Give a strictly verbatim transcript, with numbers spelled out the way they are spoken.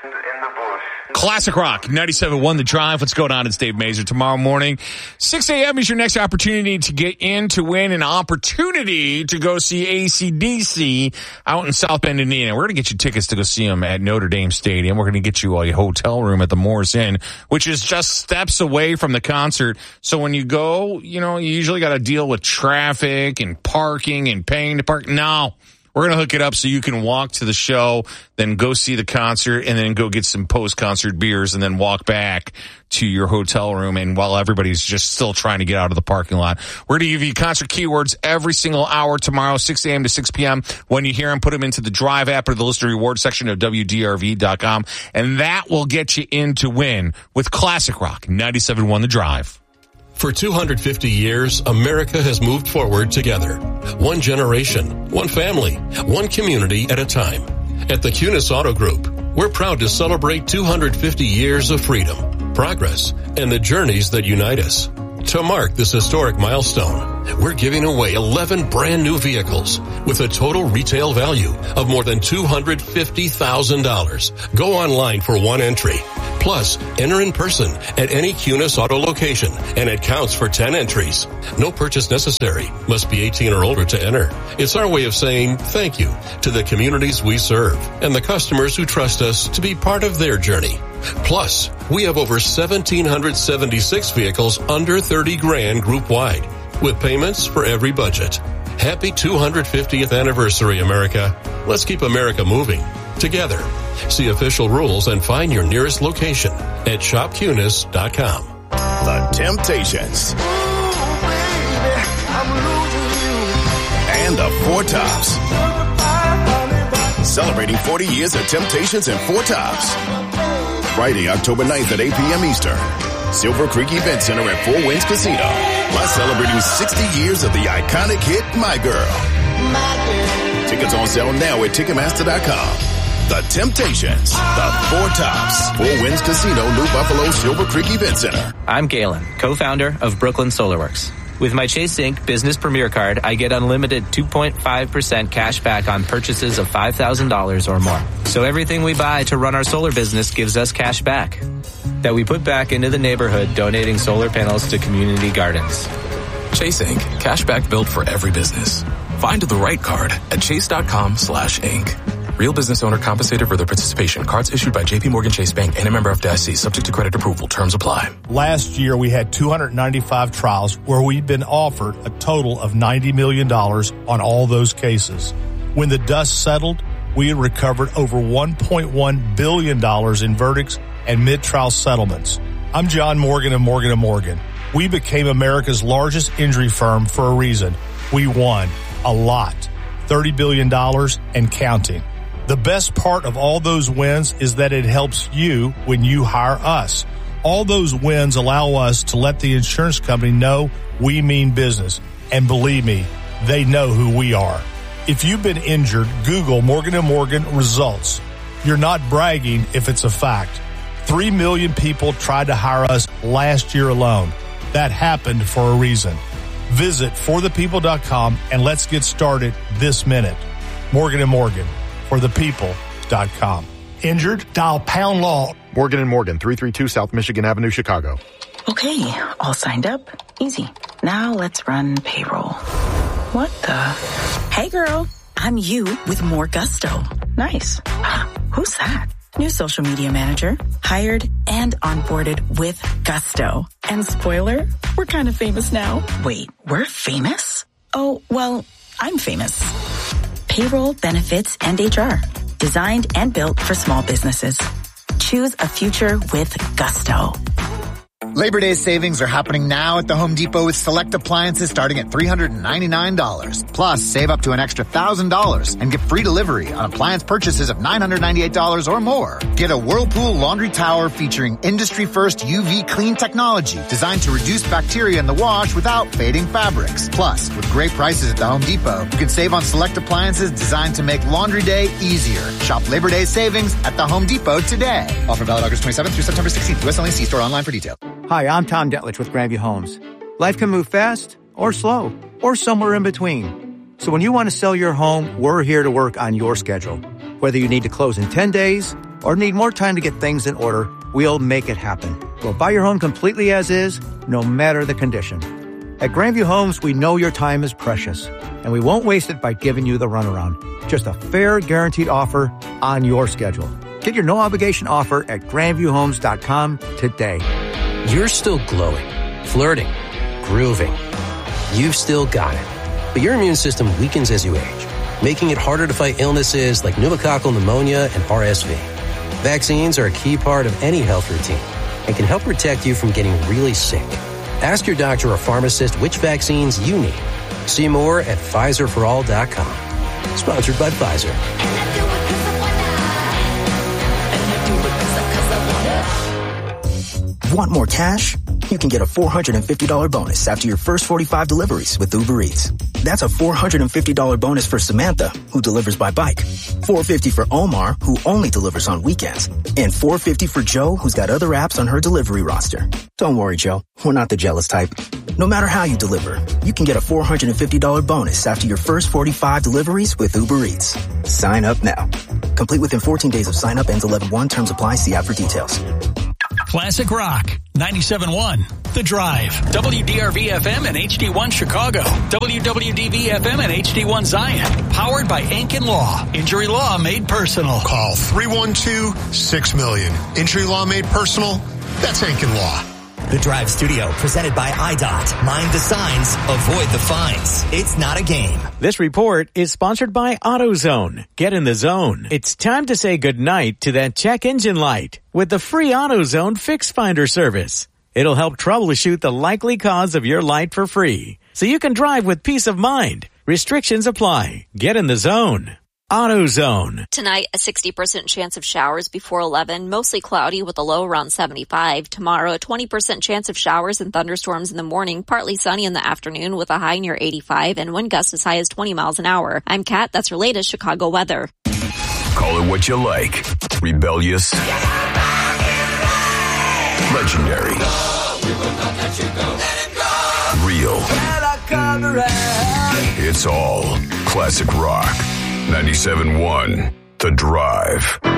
Classic Rock, ninety-seven point one The Drive. What's going on? It's Dave Mazer. Tomorrow morning, six a.m. is your next opportunity to get in to win an opportunity to go see A C D C out in South Bend, Indiana. We're going to get you tickets to go see them at Notre Dame Stadium. We're going to get you a hotel room at the Morris Inn, which is just steps away from the concert. So when you go, you know, you usually got to deal with traffic and parking and paying to park. No. We're going to hook it up so you can walk to the show, then go see the concert, and then go get some post-concert beers, and then walk back to your hotel room. And while everybody's just still trying to get out of the parking lot, we're going to give you concert keywords every single hour tomorrow, six a.m. to six p.m. When you hear them, put them into the Drive app or the Listener Reward section of W D R V dot com, and that will get you in to win with Classic Rock, ninety-seven point one The Drive. For two hundred fifty years, America has moved forward together. One generation, one family, one community at a time. At the Cunis Auto Group, we're proud to celebrate two hundred fifty years of freedom, progress, and the journeys that unite us. To mark this historic milestone, we're giving away eleven brand new vehicles with a total retail value of more than two hundred fifty thousand dollars. Go online for one entry. Plus, enter in person at any Cunis Auto location, and it counts for ten entries. No purchase necessary. Must be eighteen or older to enter. It's our way of saying thank you to the communities we serve and the customers who trust us to be part of their journey. Plus, we have over one thousand seven hundred seventy-six vehicles under thirty grand group-wide, with payments for every budget. Happy two hundred fiftieth anniversary, America. Let's keep America moving together. See official rules and find your nearest location at shop cunis dot com. The Temptations. Ooh, baby, I'm losing you. And the Four Tops. Celebrating forty years of Temptations and Four Tops. Friday, October ninth at eight p.m. Eastern. Silver Creek Event Center at Four Winds Casino. Plus celebrating sixty years of the iconic hit, My Girl. My Girl. Tickets on sale now at Ticketmaster dot com. The Temptations, the Four Tops, Four Winds Casino, New Buffalo, Silver Creek Event Center. I'm Galen, co-founder of Brooklyn Solarworks. With my Chase Inc Business Premier Card, I get unlimited two point five percent cash back on purchases of five thousand dollars or more. So everything we buy to run our solar business gives us cash back that we put back into the neighborhood, donating solar panels to community gardens. Chase Inc Cash back built for every business. Find the right card at chase dot com slash inc. Real business owner compensated for their participation. Cards issued by J P Morgan Chase Bank and a member of F D I C, subject to credit approval. Terms apply. Last year, we had two hundred ninety-five trials where we've been offered a total of ninety million dollars on all those cases. When the dust settled, we had recovered over one point one billion dollars in verdicts and mid-trial settlements. I'm John Morgan of Morgan and Morgan. We became America's largest injury firm for a reason. We won a lot, thirty billion dollars and counting. The best part of all those wins is that it helps you when you hire us. All those wins allow us to let the insurance company know we mean business. And believe me, they know who we are. If you've been injured, Google Morgan and Morgan results. You're not bragging if it's a fact. Three million people tried to hire us last year alone. That happened for a reason. Visit for the people dot com and let's get started this minute. Morgan and Morgan. for the people dot com. Injured? Dial pound law. Morgan and Morgan, three thirty-two South Michigan Avenue, Chicago. Okay, all signed up. Easy. Now let's run payroll. What the? Hey girl, I'm you with more gusto. Nice. Who's that? New social media manager. Hired and onboarded with gusto. And spoiler, we're kind of famous now. Wait, we're famous? Oh, well, I'm famous. Payroll, benefits, and H R. Designed and built for small businesses. Choose a future with gusto. Labor Day savings are happening now at the Home Depot with select appliances starting at three hundred ninety-nine dollars. Plus, save up to an extra one thousand dollars and get free delivery on appliance purchases of nine hundred ninety-eight dollars or more. Get a Whirlpool laundry tower featuring industry-first U V clean technology designed to reduce bacteria in the wash without fading fabrics. Plus, with great prices at the Home Depot, you can save on select appliances designed to make laundry day easier. Shop Labor Day savings at the Home Depot today. Offer valid August twenty-seventh through September sixteenth. U S only. See store online for details. Hi, I'm Tom Detlich with Grandview Homes. Life can move fast or slow or somewhere in between. So when you want to sell your home, we're here to work on your schedule. Whether you need to close in ten days, or need more time to get things in order, we'll make it happen. We'll buy your home completely as is, no matter the condition. At Grandview Homes, we know your time is precious, and we won't waste it by giving you the runaround. Just a fair, guaranteed offer on your schedule. Get your no-obligation offer at grandview homes dot com today. You're still glowing, flirting, grooving. You've still got it. But your immune system weakens as you age, making it harder to fight illnesses like pneumococcal pneumonia and R S V. Vaccines are a key part of any health routine and can help protect you from getting really sick. Ask your doctor or pharmacist which vaccines you need. See more at Pfizer for all dot com. Sponsored by Pfizer. Want more cash? You can get a four hundred fifty dollars bonus after your first forty-five deliveries with Uber Eats. That's a four hundred fifty dollars bonus for Samantha, who delivers by bike. four hundred fifty dollars for Omar, who only delivers on weekends. And four hundred fifty dollars for Joe, who's got other apps on her delivery roster. Don't worry, Joe. We're not the jealous type. No matter how you deliver, you can get a four hundred fifty dollars bonus after your first forty-five deliveries with Uber Eats. Sign up now. Complete within fourteen days of sign up. Ends eleven one. Terms apply. See app for details. Classic Rock, ninety-seven point one, The Drive, W D R V F M and H D one Chicago, W W D V F M and H D one Zion, powered by Ankin Law, injury law made personal. Call three one two, six million. Injury law made personal, that's Ankin Law. The Drive Studio, presented by I D O T. Mind the signs, avoid the fines. It's not a game. This report is sponsored by AutoZone. Get in the zone. It's time to say goodnight to that check engine light with the free AutoZone Fix Finder service. It'll help troubleshoot the likely cause of your light for free, so you can drive with peace of mind. Restrictions apply. Get in the zone. AutoZone. Tonight, a sixty percent chance of showers before eleven, mostly cloudy with a low around seventy-five. Tomorrow, a twenty percent chance of showers and thunderstorms in the morning, partly sunny in the afternoon with a high near eighty-five and wind gusts as high as twenty miles an hour. I'm Kat. That's your latest Chicago weather. Call it what you like. Rebellious. Legendary. Real. It's all classic rock. ninety-seven point one, The Drive.